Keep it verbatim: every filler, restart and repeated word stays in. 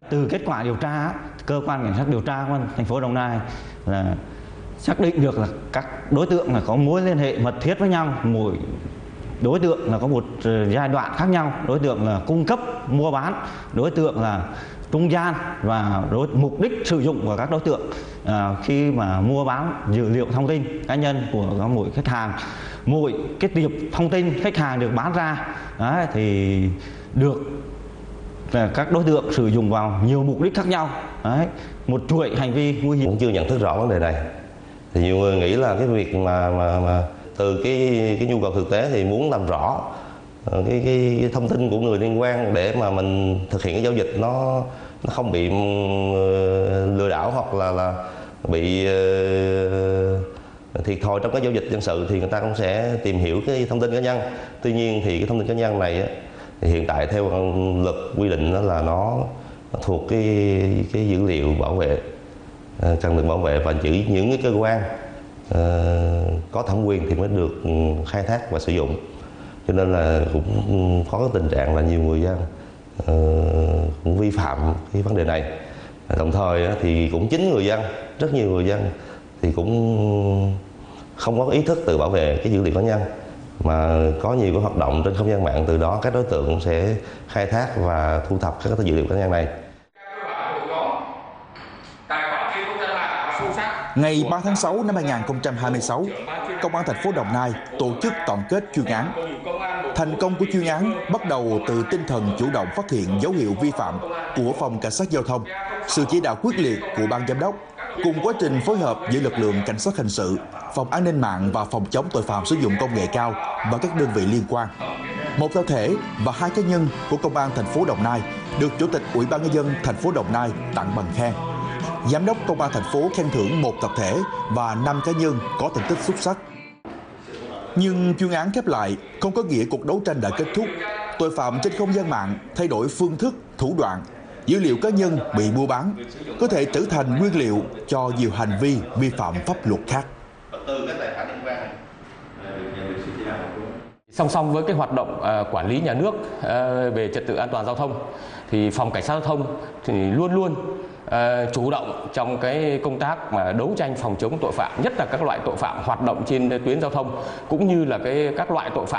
Từ kết quả điều tra, cơ quan cảnh sát điều tra công an thành phố Đồng Nai là xác định được là các đối tượng là có mối liên hệ mật thiết với nhau, mỗi đối tượng là có một giai đoạn khác nhau, đối tượng là cung cấp mua bán, đối tượng là trung gian và đối mục đích sử dụng của các đối tượng à, khi mà mua bán dữ liệu thông tin cá nhân của mỗi khách hàng, mỗi cái tiệp thông tin khách hàng được bán ra đấy, thì được các đối tượng sử dụng vào nhiều mục đích khác nhau. Đấy, một chuỗi hành vi nguy hiểm. Cũng chưa nhận thức rõ vấn đề này. Thì nhiều người nghĩ là cái việc mà mà, mà từ cái cái nhu cầu thực tế thì muốn làm rõ cái, cái, cái thông tin của người liên quan để mà mình thực hiện cái giao dịch nó nó không bị lừa đảo hoặc là là bị uh, thiệt thòi trong cái giao dịch dân sự, thì người ta cũng sẽ tìm hiểu cái thông tin cá nhân. Tuy nhiên thì cái thông tin cá nhân này á, thì hiện tại theo luật quy định đó là nó, nó thuộc cái cái dữ liệu bảo vệ uh, cần được bảo vệ, và chỉ những cái cơ quan uh, có thẩm quyền thì mới được khai thác và sử dụng. Cho nên là cũng có cái tình trạng là nhiều người dân uh, cũng vi phạm cái vấn đề này. Đồng thời thì cũng chính người dân, rất nhiều người dân thì cũng không có ý thức tự bảo vệ cái dữ liệu cá nhân, mà có nhiều cái hoạt động trên không gian mạng, từ đó các đối tượng cũng sẽ khai thác và thu thập các dữ liệu cá nhân này. Ngày ba tháng sáu năm hai nghìn không trăm hai mươi sáu, Công an thành phố Đồng Nai tổ chức tổng kết chuyên án. Thành công của chuyên án bắt đầu từ tinh thần chủ động phát hiện dấu hiệu vi phạm của Phòng Cảnh sát Giao thông, sự chỉ đạo quyết liệt của Ban Giám đốc, cùng quá trình phối hợp giữa lực lượng Cảnh sát hình sự, Phòng An ninh mạng và Phòng chống tội phạm sử dụng công nghệ cao và các đơn vị liên quan. Một tập thể và hai cá nhân của Công an thành phố Đồng Nai được Chủ tịch Ủy ban nhân dân thành phố Đồng Nai tặng bằng khen. Giám đốc Công an thành phố khen thưởng một tập thể và năm cá nhân có thành tích xuất sắc. Nhưng chuyên án khép lại không có nghĩa cuộc đấu tranh đã kết thúc. Tội phạm trên không gian mạng thay đổi phương thức, thủ đoạn. Dữ liệu cá nhân bị mua bán có thể trở thành nguyên liệu cho nhiều hành vi vi phạm pháp luật khác. Song song với cái hoạt động uh, quản lý nhà nước uh, về trật tự an toàn giao thông, thì Phòng Cảnh sát Giao thông thì luôn luôn uh, chủ động trong cái công tác mà đấu tranh phòng chống tội phạm, nhất là các loại tội phạm hoạt động trên tuyến giao thông, cũng như là cái các loại tội phạm